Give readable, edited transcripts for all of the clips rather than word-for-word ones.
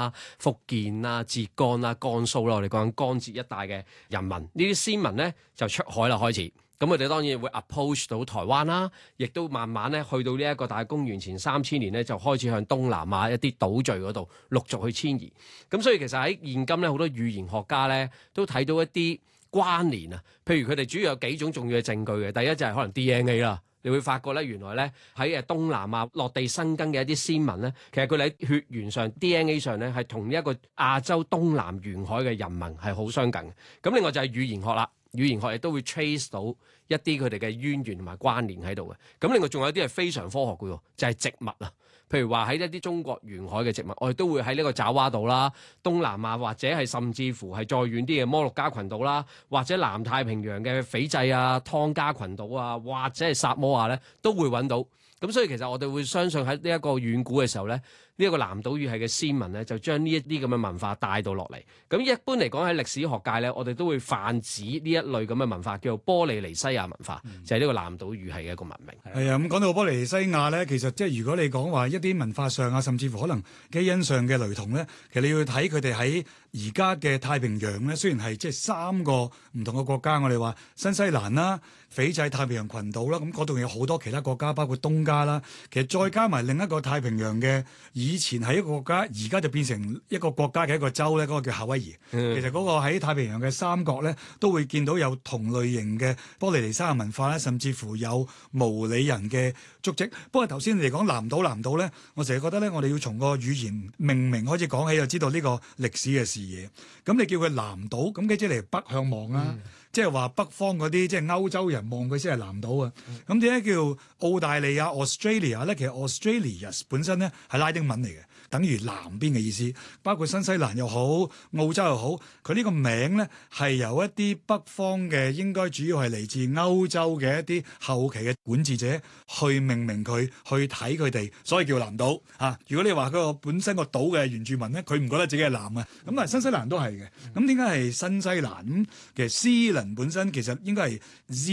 啦、福建啦、浙江啦、江蘇啦，我哋講緊江浙一帶嘅人民，呢啲先民咧就出海啦開始。咁佢哋當然會 approach 到台灣啦，亦都慢慢咧去到呢一個大公元前3000年咧，就開始向東南亞一啲島嶼嗰度陸續去遷移。咁所以其實喺現今咧，好多語言學家咧都睇到一啲關聯啊。譬如佢哋主要有幾種重要嘅證據嘅，第一就係可能 DNA 啦。你會發覺咧，原來咧喺東南亞落地生根嘅一啲先民咧，其實佢哋喺血緣上 DNA 上咧係同一個亞洲東南沿海嘅人民係好相近嘅。咁另外就係語言學啦。語言學亦都會 trace 到一啲佢哋嘅淵源同埋關聯喺度嘅。咁另外仲有啲係非常科學嘅喎，就係植物啊。譬如話喺一啲中國沿海嘅植物，我哋都會喺呢個爪哇島啦、東南亞或者係甚至乎係再遠啲嘅摩洛加群島啦，或者南太平洋嘅斐濟啊、湯加群島啊，或者係薩摩亞咧，都會揾到。咁所以其實我哋會相信喺呢一個遠古嘅時候咧，呢一個南島語系嘅先民咧，就將呢一啲咁嘅文化帶到落嚟。咁一般嚟講喺歷史學界咧，我哋都會泛指呢一類咁嘅文化叫做波利尼西亞文化，就係呢個南島語系嘅一個文明。 係啊，咁講到波利尼西亞咧，其實即係如果你講話一啲文化上啊，甚至乎可能基因上嘅雷同咧，其實你要睇佢哋喺而家嘅太平洋咧，雖然係即係3個唔同嘅國家，我哋話新西蘭啦、斐濟太平洋群島啦，咁嗰度有好多其他國家，包括東加啦，其實再加埋另一個太平洋嘅，以前係一個國家，而家就變成一個國家嘅一個州咧，嗰個叫夏威夷。其實嗰個喺太平洋嘅三角咧，都會見到有同類型嘅波利尼西亞文化咧，甚至乎有毛里人嘅足跡。不過頭先你哋講南島咧，我成日覺得咧，我哋要從個語言命名開始講起，就知道呢個歷史嘅視野。咁你叫佢南島，咁即係嚟北向望啊，即係話北方嗰啲即係歐洲人望佢先係南島啊。咁點解叫澳大利亞 Australia 咧？其實 Australia 本身咧係拉丁文嚟嘅，等於南邊嘅意思。包括新西蘭又好，澳洲又好，佢呢個名咧係由一啲北方嘅，應該主要係嚟自歐洲嘅一啲後期嘅管治者去命名佢，去睇佢哋，所以叫南島啊。如果你話嗰個本身個島嘅原住民咧，佢唔覺得自己係南啊。咁但係新西蘭都係嘅。咁點解係新西蘭？咁其實 Zealand 本身其實應該係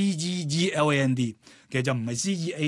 Zeeland， 其實就唔係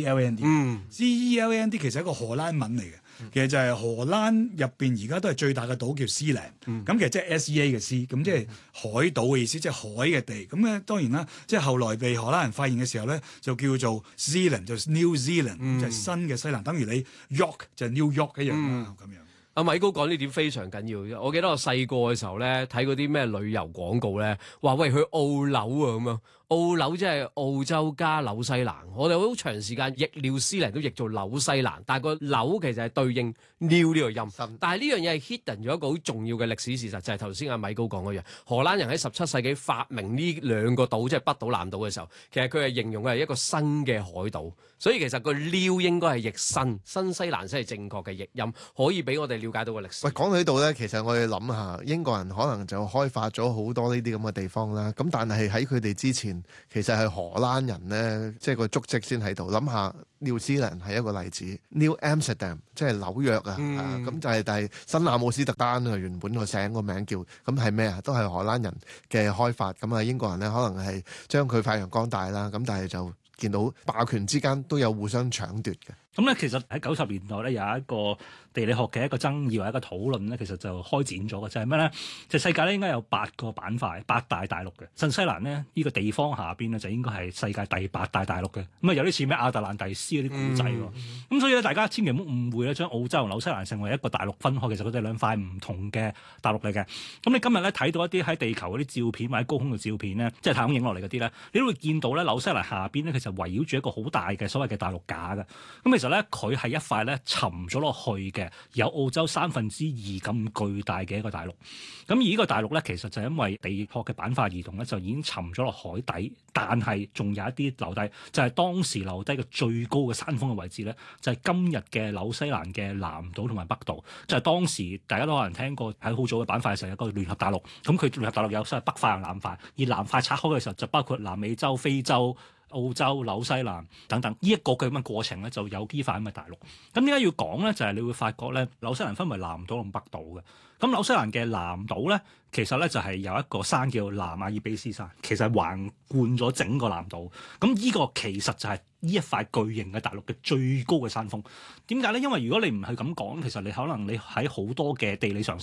Zealand。Zealand 其實係一個荷蘭文嚟嘅。其實就係荷蘭入邊而家都係最大嘅島叫 Sealand，咁其實即係 SEA 嘅 C， 咁即係海島嘅意思，即係海嘅地。咁咧當然啦，即係後來被荷蘭人發現嘅時候咧，就叫做 Zealand， 就 New Zealand， 就係新嘅西蘭，等於你 York 就係 New York 一樣啦，咁樣。 阿米高講呢點非常緊要。我記得我細個嘅時候咧，睇嗰啲咩旅遊廣告咧，話喂去澳紐啊咁樣。澳紐即係澳洲加紐西蘭，我哋好長時間譯廖斯嚟都譯做紐西蘭，但係個紐其實係對應 new 呢個音。但係呢樣嘢係 hidden 咗一個好重要嘅歷史事實，就係頭先阿米高講嗰樣，荷蘭人喺17世紀發明呢兩個島，即係北島南島嘅時候，其實佢係形容嘅係一個新嘅海島，所以其實個 new 應該係譯新西蘭先係正確嘅譯音，可以俾我哋了解到個歷史。 喂，講到呢度咧，其實我哋諗下，英國人可能就開發咗好多呢啲咁嘅地方啦，咁但係喺佢哋之前，其實係荷蘭人咧，即係個足跡先喺度。諗下 New Zealand 係一個例子 ，New Amsterdam 即係紐約啊，咁就係但係新阿姆斯特丹啊，原本個姓個名叫咁係咩啊？都係荷蘭人嘅開發。咁啊，英國人咧可能係將佢發揚光大啦。咁但係就見到霸權之間都有互相搶奪嘅。 咁咧，其實喺90年代咧有一個地理學嘅一個爭議或者一個討論咧，其實就開展咗嘅，就係咩咧？就世界咧應該有8個板塊，8大大陸嘅。新西蘭咧呢個地方下邊咧就應該係世界第8大大陸嘅。咁啊有啲似咩亞特蘭蒂斯嗰啲古仔喎。咁所以咧大家千祈唔好誤會咧，將澳洲同紐西蘭成為一個大陸分開，其實佢哋兩塊唔同嘅大陸嚟嘅。咁你今日咧睇到一啲喺地球嗰啲照片或者高空嘅照片咧，即係太空影落嚟嗰啲咧，你都會見到咧紐西蘭下邊咧其實圍繞住一個好大嘅所謂嘅大陸架嘅。咁其實咧佢係一塊咧沉咗落去嘅，有澳洲2/3咁巨大嘅一個大陸。咁而呢個大陸咧，其實就因為地殼嘅板塊移動咧，就已經沉咗落海底。但係仲有一啲留低，就係當時留低嘅最高嘅山峰嘅位置咧，就係今日嘅紐西蘭嘅南島同埋北島。就係當時大家都可能聽過喺好早嘅板塊嘅時候有個聯合大陸。咁佢聯合大陸有所謂北塊同南塊，而南塊拆開嘅時候就包括南美洲、非洲、澳洲、紐西蘭等等，呢一個咁嘅過程咧，就有呢塊咁嘅大陸。咁點解要講咧？就係你會發覺咧，紐西蘭分為南島同北島嘅。咁紐西蘭嘅南島咧，其實咧就係有一個山叫南阿爾卑斯山，其實係橫貫咗整個南島。咁呢個其實就係呢一塊巨型嘅大陸嘅最高嘅山峰。點解咧？因為如果你唔係咁講，其實你可能你喺好多嘅地理常識